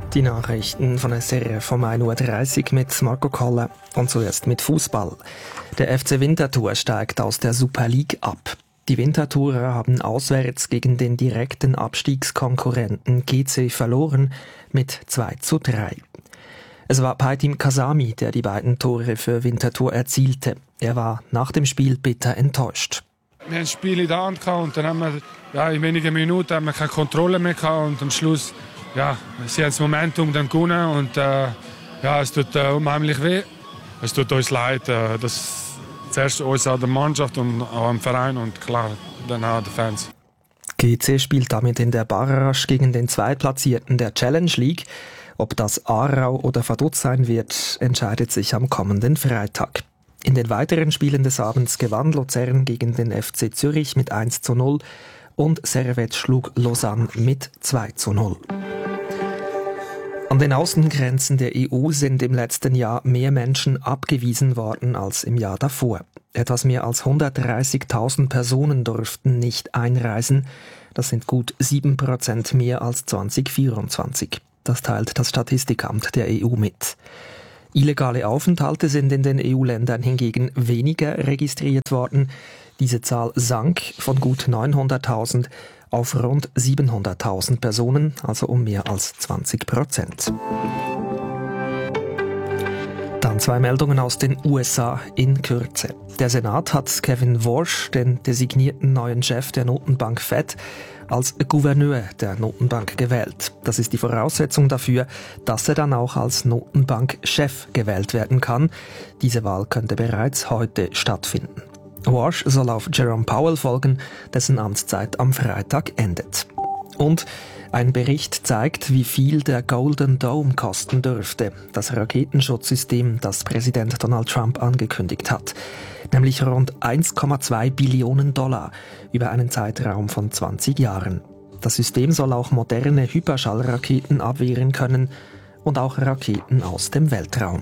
Die Nachrichten von SRF vom 1.30 Uhr mit Marco Kolle und zuerst mit Fußball. Der FC Winterthur steigt aus der Super League ab. Die Winterthurer haben auswärts gegen den direkten Abstiegskonkurrenten GC verloren mit 2:3. Es war Paitim Kasami, der die beiden Tore für Winterthur erzielte. Er war nach dem Spiel bitter enttäuscht. Wir haben das Spiel in der Hand gehabt und dann haben wir in wenigen Minuten haben wir keine Kontrolle mehr gehabt und am Schluss sie haben das Momentum dann gewonnen und es tut unheimlich weh. Es tut uns leid, dass zuerst uns an der Mannschaft und auch am Verein und klar dann auch den Fans. GC spielt damit in der Barrage gegen den Zweitplatzierten der Challenge League. Ob das Aarau oder Vaduz sein wird, entscheidet sich am kommenden Freitag. In den weiteren Spielen des Abends gewann Luzern gegen den FC Zürich mit 1:0 und Servette schlug Lausanne mit 2:0. An den Außengrenzen der EU sind im letzten Jahr mehr Menschen abgewiesen worden als im Jahr davor. Etwas mehr als 130.000 Personen durften nicht einreisen. Das sind gut 7% mehr als 2024. Das teilt das Statistikamt der EU mit. Illegale Aufenthalte sind in den EU-Ländern hingegen weniger registriert worden. Diese Zahl sank von gut 900.000 auf rund 700.000 Personen, also um mehr als 20%. Dann 2 Meldungen aus den USA in Kürze. Der Senat hat Kevin Warsh, den designierten neuen Chef der Notenbank Fed, als Gouverneur der Notenbank gewählt. Das ist die Voraussetzung dafür, dass er dann auch als Notenbankchef gewählt werden kann. Diese Wahl könnte bereits heute stattfinden. Warsh soll auf Jerome Powell folgen, dessen Amtszeit am Freitag endet. Und ein Bericht zeigt, wie viel der Golden Dome kosten dürfte, das Raketenschutzsystem, das Präsident Donald Trump angekündigt hat. Nämlich rund 1,2 Billionen $, über einen Zeitraum von 20 Jahren. Das System soll auch moderne Hyperschallraketen abwehren können und auch Raketen aus dem Weltraum.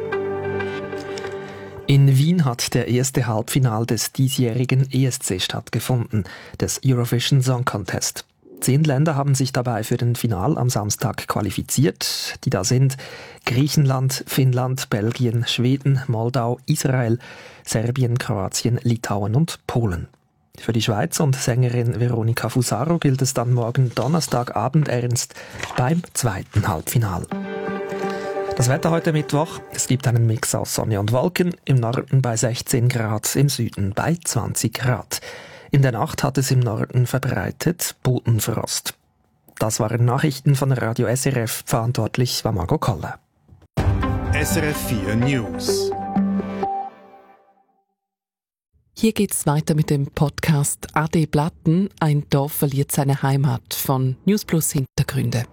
In Wien hat der erste Halbfinal des diesjährigen ESC stattgefunden, des Eurovision Song Contest. 10 Länder haben sich dabei für den Final am Samstag qualifiziert. Die da sind Griechenland, Finnland, Belgien, Schweden, Moldau, Israel, Serbien, Kroatien, Litauen und Polen. Für die Schweiz und Sängerin Veronica Fusaro gilt es dann morgen Donnerstagabend ernst beim zweiten Halbfinal. Das Wetter heute Mittwoch: Es gibt einen Mix aus Sonne und Wolken, im Norden bei 16 Grad, im Süden bei 20 Grad. In der Nacht hat es im Norden verbreitet Bodenfrost. Das waren Nachrichten von Radio SRF, verantwortlich war Marco Kolle. SRF 4 News. Hier geht's weiter mit dem Podcast AD Blatten, ein Dorf verliert seine Heimat von Newsplus Hintergründe.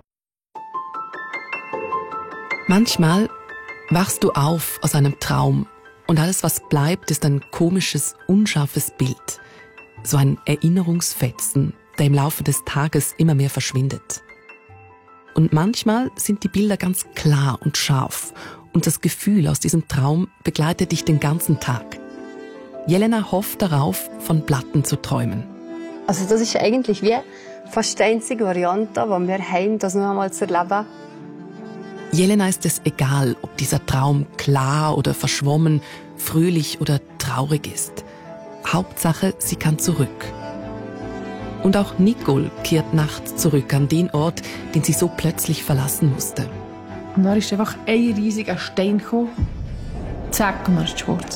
Manchmal wachst du auf aus einem Traum und alles, was bleibt, ist ein komisches, unscharfes Bild. So ein Erinnerungsfetzen, der im Laufe des Tages immer mehr verschwindet. Und manchmal sind die Bilder ganz klar und scharf und das Gefühl aus diesem Traum begleitet dich den ganzen Tag. Jelena hofft darauf, von Blatten zu träumen. Also das ist eigentlich wie fast die einzige Variante, die wir haben, das noch einmal zu erleben. Jelena ist es egal, ob dieser Traum klar oder verschwommen, fröhlich oder traurig ist. Hauptsache, sie kann zurück. Und auch Nicole kehrt nachts zurück an den Ort, den sie so plötzlich verlassen musste. Und dann ist einfach ein riesiger Stein gekommen. Zack, und dann ist es schwarz.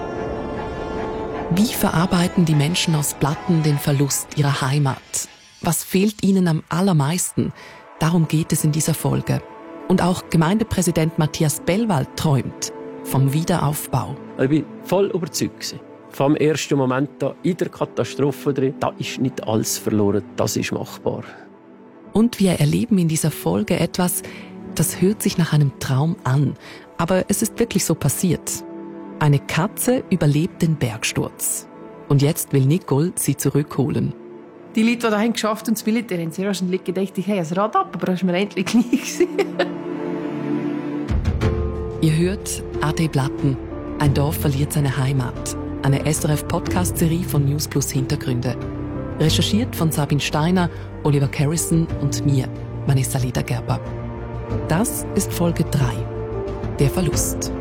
Wie verarbeiten die Menschen aus Blatten den Verlust ihrer Heimat? Was fehlt ihnen am allermeisten? Darum geht es in dieser Folge. Und auch Gemeindepräsident Matthias Bellwald träumt vom Wiederaufbau. Ich war voll überzeugt. Vom ersten Moment da in der Katastrophe drin, da ist nicht alles verloren, das ist machbar. Und wir erleben in dieser Folge etwas, das hört sich nach einem Traum an. Aber es ist wirklich so passiert. Eine Katze überlebt den Bergsturz. Und jetzt will Nicole sie zurückholen. Die Leute, die dahin geschafft und das Militär haben sehr wahrscheinlich gedacht, ich habe ein Rad ab, aber das war mir endlich gleich. Ihr hört AD Blatten, ein Dorf verliert seine Heimat. Eine SRF-Podcast-Serie von Newsplus Hintergründe. Recherchiert von Sabine Steiner, Oliver Carrison und mir, Vanessa Ledergerber. Das ist Folge 3. Der Verlust.